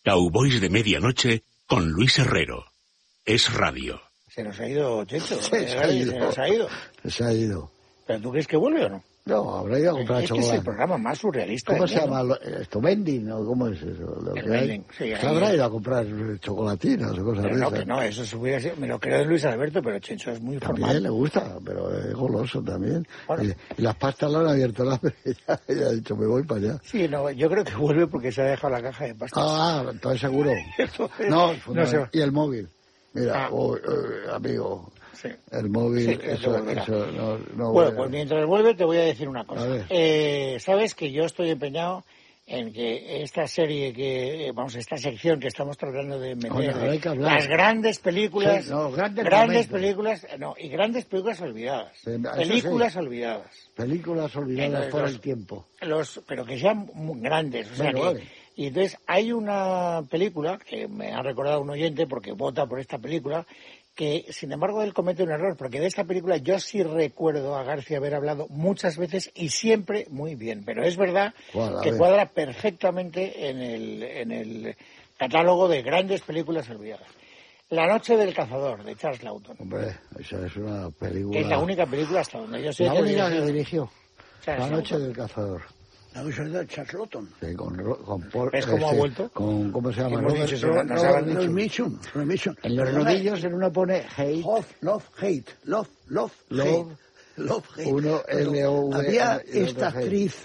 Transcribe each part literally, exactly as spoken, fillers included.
Cowboys de Medianoche con Luis Herrero. Es radio. Se nos ha ido Checho. Se, se, ha ido. se nos ha ido. Se ha ido. ¿Pero tú crees que vuelve o no? No, habrá ido a comprar este chocolate. Es el programa más surrealista. ¿Cómo se llama? ¿Esto vending o cómo es eso? Lo el que vending, hay? sí. Se habrá ido a comprar chocolatinas o cosas pero de no, esas. que no, eso se hubiera sido, me lo creo de Luis Alberto, pero Checho es muy También formal. le gusta, pero es goloso también. Bueno. Y, y las pastas la han abierto, la ella, ella ha dicho, me voy para allá. Sí, no, yo creo que vuelve porque se ha dejado la caja de pastas. Ah, entonces seguro. Entonces, No, no se va. y el móvil. Mira, Ah. oh, eh, amigo, Sí. el móvil, Sí, que eso, volverá. eso no, no Bueno, vuelve. pues mientras vuelve te voy a decir una A cosa. ver. Eh, Sabes que yo estoy empeñado en que esta serie que, eh, vamos, esta sección que estamos tratando de meter, Oye, ahora hay que hablar. las grandes películas, Sí, no, grandes momentos. películas, no, y grandes películas olvidadas, Sí, eso películas sí. olvidadas, Películas olvidadas Entonces, por los- el tiempo. los, pero que sean muy grandes, o sea Bueno, que, vale. y entonces hay una película que me ha recordado un oyente porque vota por esta película, que sin embargo él comete un error, porque de esta película yo sí recuerdo a García haber hablado muchas veces y siempre muy bien, pero es verdad ¿Cuál? A que ver. cuadra perfectamente en el, en el catálogo de grandes películas olvidadas. La noche del cazador, de Charles Lawton, Hombre, esa es una película... que es la única película hasta donde yo sé La que única que dirigió dirigió. Charles La noche Lawton. del cazador. La noche de Charles Lawton. Sí, con, Ro- con Paul... ¿Ves cómo ha vuelto? Con, ¿cómo se llama? Hemos Robert- dicho, se Robert- nos Robert ha- Mitchum. Robert Mitchum. Robert Mitchum. En los Perdona, nudillos en uno pone hate. Love, love, hate. Love, love, Love. hate. Love, hate. Uno, Pero L O V, había y otro esta hate. actriz...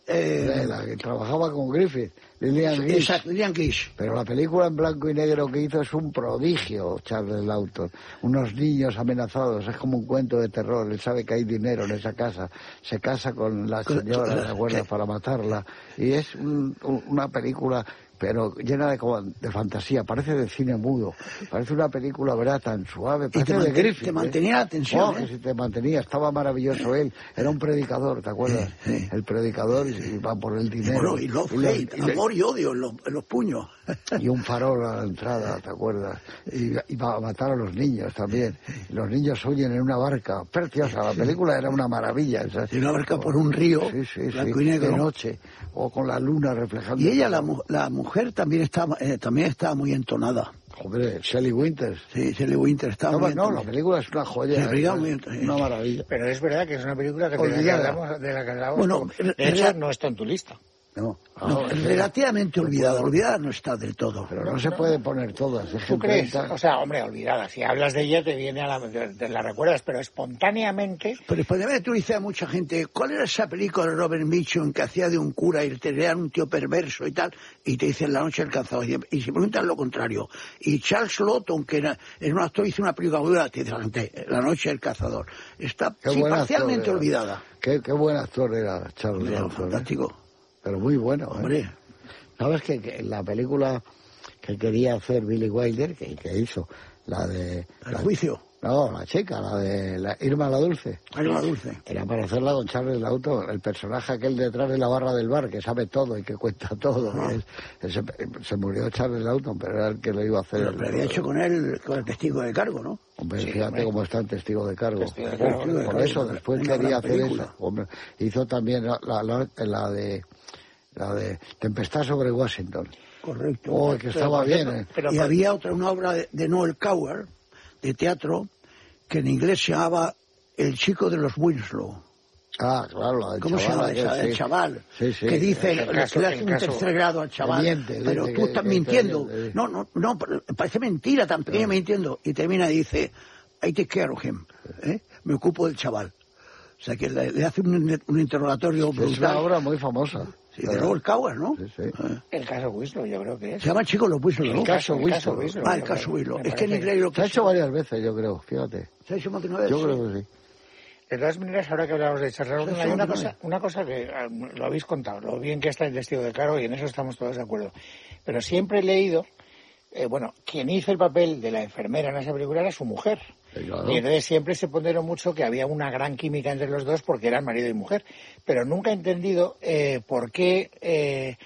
Eh, Eh, la que trabajaba con Griffith, Lillian Gish. exacto, Lillian Gish. Pero la película en blanco y negro que hizo es un prodigio, Charles Lawton. Unos niños amenazados, es como un cuento de terror. Él sabe que hay dinero en esa casa. Se casa con la Con- señora, con- ¿de acuerdo? ¿qué? Para matarla. Y es un- un- una película, pero llena de, como de fantasía. Parece de cine mudo. Parece una película, ¿verdad? Tan suave. Y Parece te, de manten- Griffith. te ¿eh? mantenía la atención. Oh, que ¿eh? si te mantenía, estaba maravilloso él. Era un predicador, ¿te acuerdas? Sí, sí. El predicador y, y va por el dinero. Bueno, y love, Y le- hate, y le- amor y odio en los, en los puños. y un farol a la entrada, ¿te acuerdas? Y, y va a matar a los niños también. Y los niños huyen en una barca. Preciosa, la película era una maravilla. Esa. Y una barca por un río, Sí, sí, sí, blanco y negro. de noche, o con la luna reflejando. Y ella, la, mu- la mujer, también estaba, eh, también estaba muy entonada. Hombre, Shelley Winters. Sí, Shelley Winter estaba No, muy no, la entonada. película es una joya. Sí, la película es muy- una maravilla. Pero es verdad que es una película que de la que Olvidada. hablamos, de la que hablamos Bueno, como- re- de hecho re- no está en tu lista. No, No, ah, sí. relativamente olvidada. Olvidada no está del todo. Pero no, se puede poner todas. Es que ¿Tú crees? treinta O sea, hombre, olvidada. Si hablas de ella te viene a la... te, te la recuerdas, pero espontáneamente... Pero después tú dices a mucha gente, ¿cuál era esa película de Robert Mitchum que hacía de un cura y te era un tío perverso y tal? Y te dicen La noche del cazador. Y, y se preguntan lo contrario. Y Charles Lawton, que era, era un actor, hizo una película muy buena, te dice la gente, La noche del cazador. Está Qué sí, buen actor parcialmente era. olvidada. Qué, qué buen actor era Charles Era Lawton. ¿eh? fantástico. Pero muy bueno. ¿eh? Hombre, ¿Sabes que, que la película que quería hacer Billy Wilder, que, que hizo, la de... el la- juicio. No, la chica, la de la Irma la Dulce. Alma dulce. Era para hacerla con Charles Lawton, el personaje aquel detrás de la barra del bar, que sabe todo y que cuenta todo. Ah. Es- ese- se murió Charles Lawton, pero era el que lo iba a hacer. Pero lo había hecho con él, con el testigo de cargo, ¿no? Hombre, Sí, fíjate hombre. cómo está en testigo de cargo. Testigo de cargo, Por, testigo de por cargo. eso, después Una quería gran hacer película. eso. Hombre, hizo también la, la, la- la de la de Tempestad sobre Washington. Correcto. Oh, que estaba por bien. ejemplo, ¿eh? pero y por- había otra, una obra de, de Noel Coward, de teatro, que en inglés se llamaba El chico de los Winslow. Ah, claro, la del ¿Cómo se chaval, llama aquel, esa? El sí. chaval. Sí, sí. Que dice El que caso- le hace el un caso- tercer grado al chaval. Que miente, pero dice tú que- estás que- mintiendo. que- No, no, no, pero parece mentira, tan pequeña mintiendo. Y termina y dice, I take care of him. ¿eh? Me ocupo del chaval. O sea que le, le hace un, un interrogatorio Es una brutal. obra muy famosa. Sí, de Noel Coward, ¿no? Sí, sí. Eh. El caso Winslow, yo creo que es. Se llama Chico los Winslow, ¿no? El caso Winslow. Ah, el yo caso creo. Winslow. Me Es que en parece- inglés lo Se que ha hecho varias veces, yo creo, fíjate. ¿Se ha hecho más de una vez? Yo Sí. creo que sí. De todas maneras, ahora que hablamos de Charles Lawton, Sí, hay sí, una sí. cosa, una cosa que ah, lo habéis contado, lo bien que está el testigo de cargo y en eso estamos todos de acuerdo. Pero siempre he leído, eh, bueno, quien hizo el papel de la enfermera en esa película era su mujer. Sí, claro. Y entonces siempre se ponderó mucho que había una gran química entre los dos porque eran marido y mujer. Pero nunca he entendido eh, por qué eh,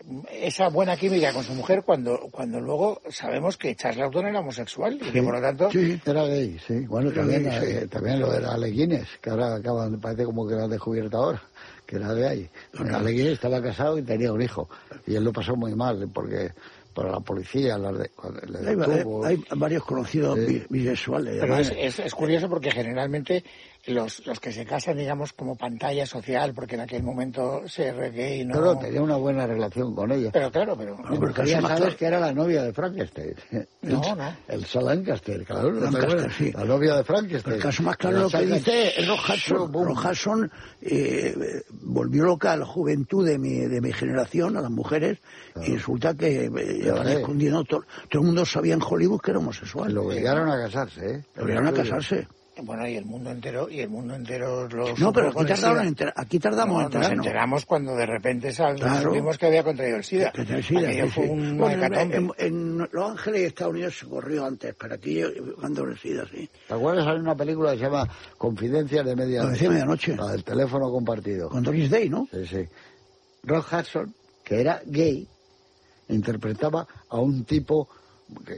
esa buena química con su mujer cuando cuando luego sabemos que Charles Lawton era homosexual y que por lo tanto... Sí, era gay, sí. Bueno, Era también, gay, sí. eh, también lo era Ale Guinness, que ahora acaban, parece como que lo han descubierto ahora, que era de ahí. Ale Guinness estaba casado y tenía un hijo. Y él lo pasó muy mal, porque para la policía, la de, la hay, detuvo. hay varios conocidos sí. bisexuales. Pero es, es, es curioso porque generalmente los, los que se casan, digamos, como pantalla social, porque en aquel momento ser gay no... Pero tenía una buena relación con ella. Pero claro, pero... No, porque ya sabes claro. que era la novia de Frankenstein. No, el, no. El Lancaster, claro. Lancaster, sí. La novia de Frankenstein. El caso más claro lo que dice es Rock Hudson. Rock Hudson eh, volvió loca a la juventud de mi, de mi generación, a las mujeres, claro. y resulta que eh, llevaban escondiendo... Todo, todo el mundo sabía en Hollywood que era homosexual. Lo obligaron a casarse, ¿eh? Lo obligaron a casarse. Bueno, y el mundo entero, y el mundo entero lo No, pero aquí, tardaron en aquí tardamos no, en enterarnos. Nos enteramos cuando de repente sal, claro. supimos que había contraído el SIDA. Que el SIDA Aquello sí, fue sí. un bueno, hecatombe. en, en, en Los Ángeles y Estados Unidos se corrió antes, pero aquí cuando el SIDA, sí. ¿Te acuerdas? Hay una película que se llama Confidencias de Medianoche. Confidencias de Medianoche. La del teléfono compartido. Con Doris Day, ¿no? Sí, sí. Rock Hudson, que era gay, interpretaba a un tipo que,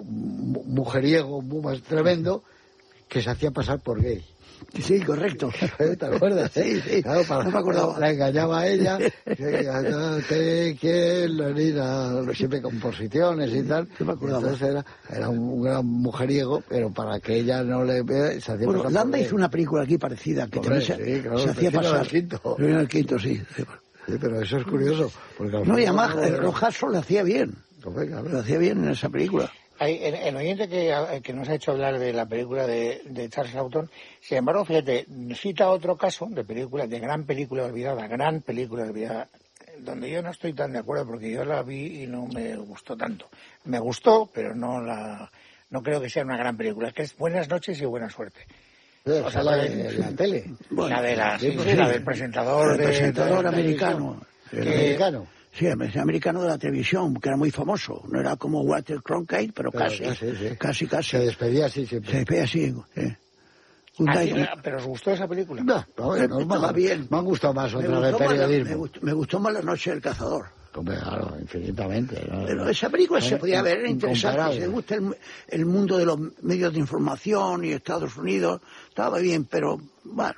mujeriego, muy más tremendo, que se hacía pasar por gay. Sí, correcto. ¿Te acuerdas? Sí, sí. Claro, para, no me acordaba. La engañaba a ella, que te quiero, Nina, siempre composiciones y tal. No me acordaba. Entonces era, era un gran mujeriego, pero para que ella no le vea, se hacía bueno, pasar Landa por hizo gay. una película aquí parecida, que Hombre, también se, sí, claro, se hacía pasar. El quinto. En el quinto, sí. Sí, pero eso es curioso. Porque no, y además, el Rock Hudson lo hacía bien. Venga, lo hacía bien en esa película. Hay el, el oyente que, que nos ha hecho hablar de la película de, de Charles Lawton, sin embargo, fíjate, cita otro caso de película, de gran película olvidada, gran película olvidada, donde yo no estoy tan de acuerdo porque yo la vi y no me gustó tanto. Me gustó, pero no la no creo que sea una gran película, que es Buenas noches y buena suerte. O sea, la de la tele. Bueno, la de la, sí, sí, sí, la del presentador, el de, presentador de, de americano. El que, americano. Sí, el americano de la televisión, que era muy famoso. No era como Walter Cronkite, pero, pero casi, casi, sí. casi, casi. Se despedía así siempre. Se despedía así, sí. Así, ¿pero os gustó esa película? No, no, no, no estaba bien. Me han gustado más otra de periodismo. La, me, gustó, me gustó más La noche del cazador. Claro, infinitamente. ¿no? Pero esa película se podía ver, era interesante. Si te gusta el, el mundo de los medios de información y Estados Unidos, estaba bien, pero bueno.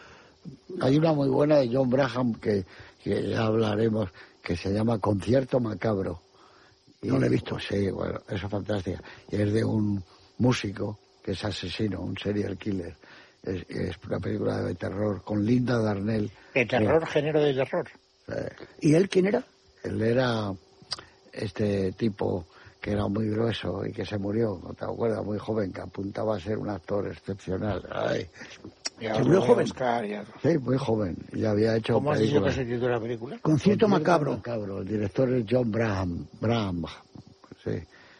Hay una muy buena de John Braham que, que ya hablaremos, que se llama Concierto Macabro. Y, no la he visto. Pues, sí, bueno, eso es fantástica. Y es de un músico que es asesino, un serial killer. Es, es una película de terror con Linda Darnell. ¿De terror, que, género de terror? Eh, ¿Y él quién era? Él era este tipo que era muy grueso y que se murió, ¿no te acuerdas? Muy joven, que apuntaba a ser un actor excepcional. Ay. ¿Se murió joven? Buscar, ya. Sí, muy joven. Y había hecho ¿Cómo has dicho que películas. se titula la película? Concierto Macabro. Macabro. El director es John Braham. Braham. Sí.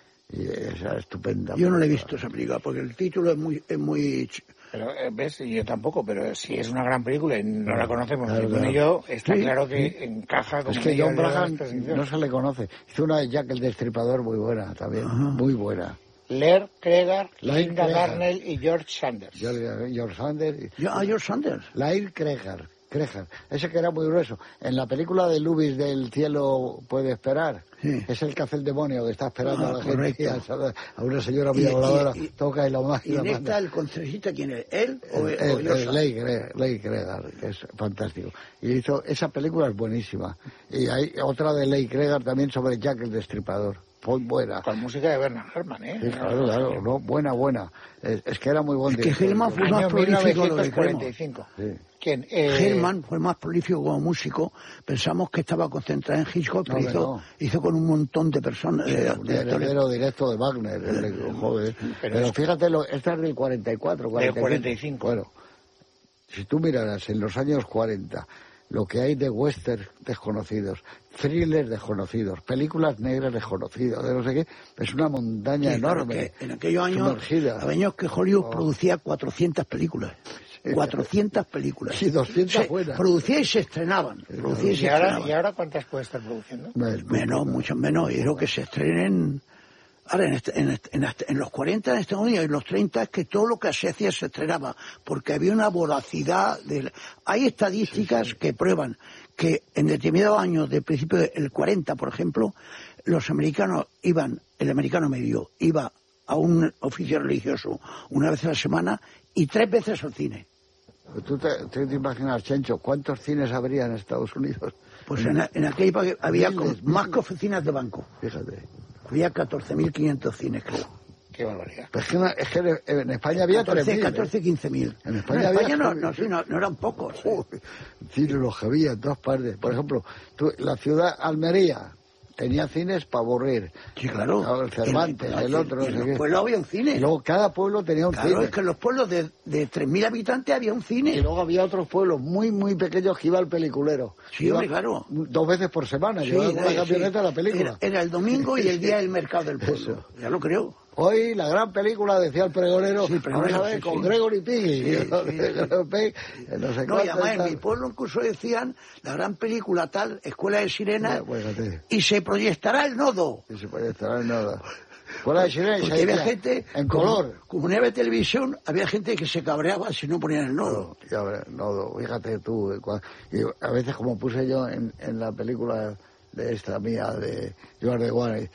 Y esa estupenda. Yo no le he visto esa película porque el título es muy... Es muy... Pero, ¿ves? Yo tampoco, pero si es una gran película y no la conocemos, claro, ni tú ni claro. yo, está sí, claro que sí. encaja como es que John Braham no se le conoce. Hizo una de Jack el Destripador muy buena también, uh-huh. muy buena. Laird Cregar, Linda Darnell y George Sanders. George, George Sanders. Y... Ah, George Sanders. Laird Cregar, Cregar, ese que era muy grueso. En la película de Lubis del cielo puede esperar, sí. es el que hace el demonio que está esperando ah, a la correcto. gente. A, a una señora muy voladora, toca y lo más. ¿Y, y en esta el concertista quién es? ¿Él o el, el, el, el Laird Cregar, que es fantástico. Y hizo, esa película es buenísima. Y hay otra de Laird Cregar también sobre Jack el Destripador. Muy buena. Con música de Bernard Herrmann, ¿eh? Sí, claro, claro, no, buena, buena. Es, es que era muy buen director. Es que Herrmann fue más prolífico de lo que cuarenta y cinco. Sí. ¿Quién? Eh... Herrmann fue más prolífico como músico. Pensamos que estaba concentrado en Hitchcock, pero no, hizo, no. hizo con un montón de personas. Sí, de, un de heredero directo de Wagner. El, joder. Pero, pero es... fíjate, lo, esta es del cuarenta y cuatro, cuarenta y cinco. Del cuarenta y cinco. Bueno, si tú miraras en los años cuarenta lo que hay de western desconocidos, thrillers desconocidos, películas negras desconocidas, de no sé qué, es una montaña sí, enorme. En aquellos años, años que Hollywood oh. producía cuatrocientas películas. Sí. cuatrocientas películas. Sí, doscientas se buenas. Producía y se estrenaban. Sí, producía y, se ¿Y, ahora, estrenaban. ¿Y ahora cuántas puede estar produciendo? Menos, menos mucho menos. Y creo que se estrenen... Ahora, en, este, en, este, en, este, en los cuarenta en Estados Unidos y en los treinta es que todo lo que se hacía se estrenaba, porque había una voracidad. De... Hay estadísticas sí, sí. que prueban que en determinados años, de principio del cuarenta, por ejemplo, los americanos iban, el americano medio, iba a un oficio religioso una vez a la semana y tres veces al cine. ¿Tú te, te, te imaginas, Chencho, cuántos cines habría en Estados Unidos? Pues en, en aquella época había miles, más miles. que oficinas de banco. Fíjate. Había catorce mil quinientos cines, creo. Qué barbaridad. Pues es, que, es que en España había tres mil. catorce, quince mil. En España, no, en España había... no, no, sí, no, no eran pocos. ¿Sí? Cines los que había en todas partes. Por ejemplo, tú, la ciudad Almería tenía cines para aburrir. Sí, claro. El Cervantes, el, el, el otro, no sé qué. En los pueblos había un cine. Y luego cada pueblo tenía un claro, cine. Es que en los pueblos de, de tres mil habitantes había un cine. Y luego había otros pueblos muy, muy pequeños que iba al peliculero. Sí, iba hombre, claro. Dos veces por semana, sí, llevaba con la camioneta sí. a la película. Era, era el domingo y el día del mercado del pueblo. Eso. Ya lo creo. Hoy la gran película, decía el pregonero, sí, pregonero ver, sí, con sí. Gregory Piggy. Sí, sí, sí. No, sé no y además en mi pueblo incluso decían la gran película tal, Escuela de Sirenas, ya, y se proyectará el nodo. Y se proyectará el nodo. Escuela de Sirenas, porque había gente en como, color. Como no había televisión, había gente que se cabreaba si no ponían el nodo. No, ya ves, nodo, fíjate tú. Y a veces como puse yo en, en la película de esta mía, de Joan de Guane,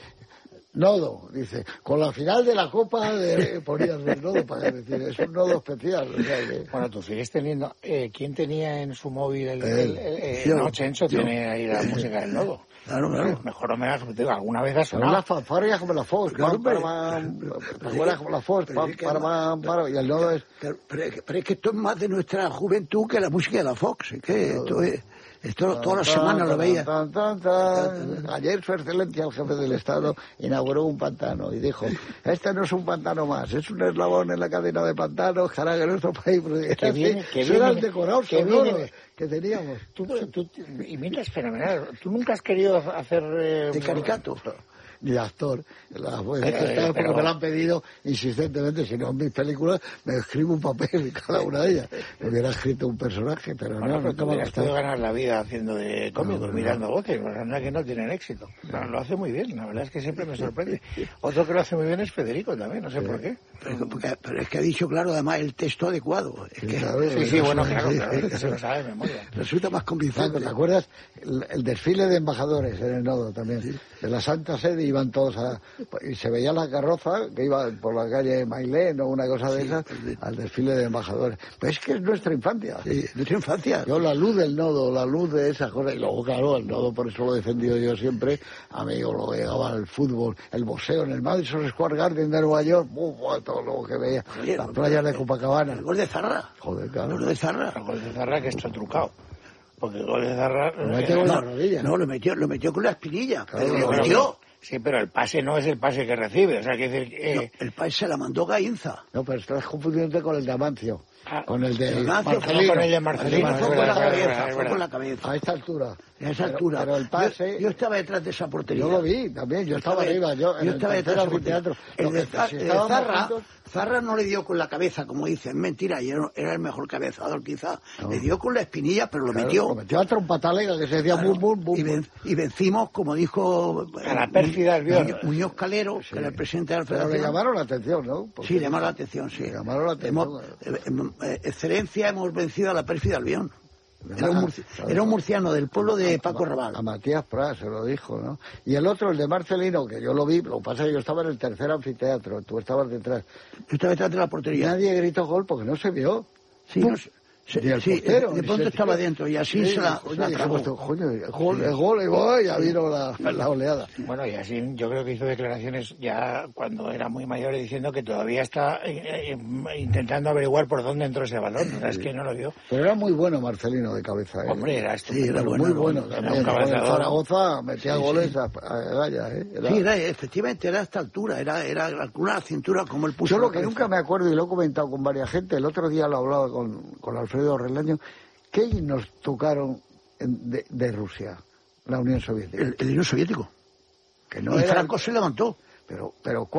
nodo, dice, con la final de la Copa de ponías el nodo para decir, es un nodo especial. O sea que... Bueno, tú sigues teniendo, eh, ¿quién tenía en su móvil el, el, el, el, el yo, no, Chencho yo. tiene ahí la música del nodo? Claro, claro. Mejor o menos, digo, alguna vez ha sonado. Las fanfarrias como la Fox, claro, para, para, para, como la Fox, para, para, para, y el nodo es... Pero, pero, pero es que esto es más de nuestra juventud que la música de la Fox, es que esto es... Esto todas las semanas lo veía. Tan, tan, tan. Ayer su excelencia, el jefe del Estado, inauguró un pantano y dijo, este no es un pantano más, es un eslabón en la cadena de pantanos, carajo, en nuestro país. Que viene, que viene, eran viene, decorados que sonoros que teníamos. Tú, tú, imitas fenomenal. ¿Tú nunca has querido hacer... Eh, de caricato? Ni de actor. La, pues, pero, esta pero, porque me lo han pedido insistentemente, si no en mis películas me escribo un papel en cada una de ellas. Me hubiera escrito un personaje, pero bueno, no, pero no tú hubieras podido ganar la vida haciendo de cómicos, no, no, mirando no. voces, la verdad que no tienen éxito. Pero lo hace muy bien, la verdad es que siempre me sorprende. Otro que lo hace muy bien es Federico también, no sé sí. por qué. Pero, porque, pero es que ha dicho, claro, además el texto adecuado. Es sí, que, claro, sí, sí, bueno, claro, claro, es que se lo sabe de memoria. Resulta más convincente. ¿Te acuerdas? El, el desfile de embajadores en el nodo también. Sí. De la Santa Sede iban todos a... Y se veía la carroza que iba por la calle Mailén o una cosa de sí, esas sí. al desfile de embajadores. Pero es que es nuestra infancia. Sí, nuestra infancia. Yo la luz del nodo, la luz de esas cosas. Y luego, claro, el nodo, por eso lo he defendido yo siempre. Amigo, lo que llegaba al fútbol, el boxeo en el Madison Square Garden de Nueva York. Uf, todo lo que veía. Oye, las playas de Copacabana. El gol de Zarra. Joder, claro. El gol de Zarra. El gol de Zarra que está trucado. Porque el gol de Zarra... Lo metió con la rodilla. No, lo metió, lo metió con la espinilla. Claro, pero lo lo metió. Sí, pero el pase no es el pase que recibe, o sea, que decir... Eh... No, el pase se la mandó Gainza. No, pero estás confundiéndote con el de Amancio. Ah, con el de el Marcelino. Con el de Marcelino. Fue con la cabeza, fue con la cabeza. A esta altura. A esa pero, altura. Pero el pase... Yo, yo estaba detrás de esa portería. Yo lo vi también, yo, yo estaba, estaba arriba. Yo, yo estaba detrás del teatro. El de, si el de Zarra, Zarra no le dio con la cabeza, como dicen. Mentira, y era, era el mejor cabezador quizá. No. Le dio con la espinilla, pero lo claro, metió. Lo metió a trompatalega, que se decía claro, bum, bum, bum. Y, ven, y vencimos, como dijo... A la pérfida Albión. Muñoz Calero, sí. que era el presidente de la Federación. Pero le llamaron la atención, ¿no? Porque sí, le llamaron la atención, sí. Le llamaron la atención. Hemos, eh, eh, excelencia, hemos vencido a la pérfida Albión. Era un, murci claro. era un murciano del pueblo de Paco Raval. A Matías Pras se lo dijo, ¿no? Y el otro, el de Marcelino, que yo lo vi, lo que pasa es que yo estaba en el tercer anfiteatro, tú estabas detrás. Yo estaba detrás de la portería. Nadie gritó gol porque no se vio. Sí, no se... Sí, el sí portero, de pronto estaba dentro y así sí, se la, coño, se la dijimos, coño, el gol, el gol, y voy, ya vino la, la oleada. Bueno, y así yo creo que hizo declaraciones ya cuando era muy mayor diciendo que todavía está eh, eh, intentando averiguar por dónde entró ese balón. Sí, es que no lo vio. Pero era muy bueno Marcelino de cabeza. ¿eh? Hombre, era sí, era bueno, muy bueno. Era también. un cabezador. Zaragoza metía sí, goles sí. a, a Gaya, ¿eh? Era... Sí, era, efectivamente era a esta altura, era, era la altura de la cintura como el puso. Yo lo que nunca me acuerdo, y lo he comentado con varias gente, el otro día lo hablaba con, con Alfredo Relaño, ¿qué nos tocaron de, de Rusia, la Unión Soviética? El, el himno soviético. Que no y era Franco el... se levantó. Pero, pero